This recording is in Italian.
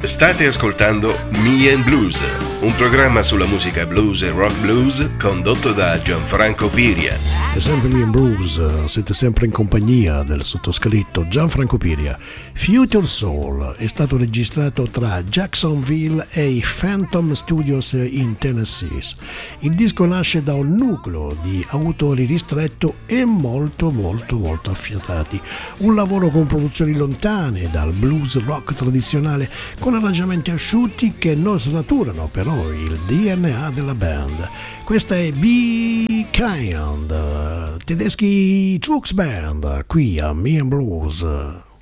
State ascoltando Me and Blues, un programma sulla musica blues e rock blues condotto da Gianfranco Piria. È sempre Me and Blues, siete sempre in compagnia del sottoscritto Gianfranco Piria. Future Soul è stato registrato tra Jacksonville e i Phantom Studios in Tennessee. Il disco nasce da un nucleo di autori ristretto e molto affiatati. Un lavoro con produzioni lontane dal blues rock tradizionale, con arrangiamenti asciutti che non snaturano però il DNA della band. Questa è Be Kind, tedeschi Trucks Band, qui a Me and Blues.